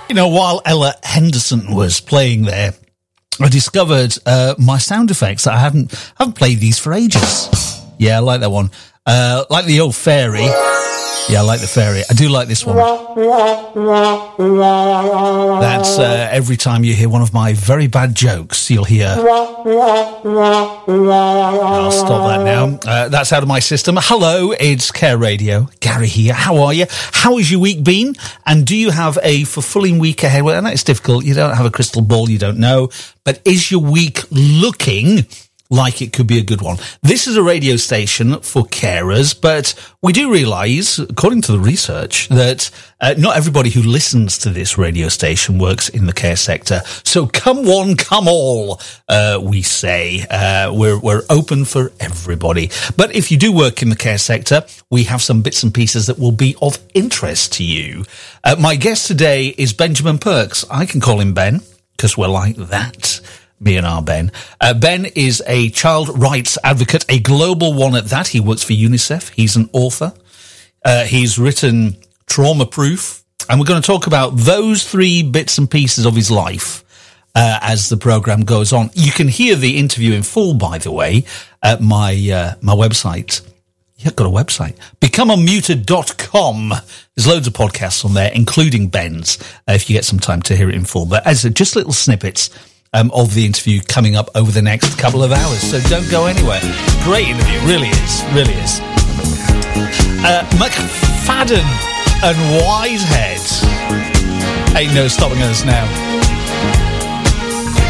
You know, while Ella Henderson was playing there, I discovered my sound effects that I haven't played these for ages. Yeah, I like that one. Like the old fairy. Yeah, I like the fairy. I do like this one. That's every time you hear one of my very bad jokes, you'll hear... I'll stop that now. That's out of my system. Hello, it's Care Radio. Gary here. How are you? How has your week been? And do you have a fulfilling week ahead? Well, I know it's difficult. You don't have a crystal ball. You don't know. But is your week looking like it could be a good one? This is a radio station for carers, but we do realise, according to the research, that not everybody who listens to this radio station works in the care sector. So come one, come all, we say. We're open for everybody. But if you do work in the care sector, we have some bits and pieces that will be of interest to you. My guest today is Benjamin Perks. I can call him Ben, because we're like that. Me and our Ben. Ben is a child rights advocate, a global one at that. He works for UNICEF. He's an author. He's written Trauma Proof. And we're going to talk about those three bits and pieces of his life as the program goes on. You can hear the interview in full, by the way, at my website. Yeah, I've got a website. BecomeUnmuted.com. There's loads of podcasts on there, including Ben's, if you get some time to hear it in full. But as just little snippets of the interview coming up over the next couple of hours. So don't go anywhere. Great interview. Really is. Really is. McFadden and Wisehead. Ain't no stopping us now.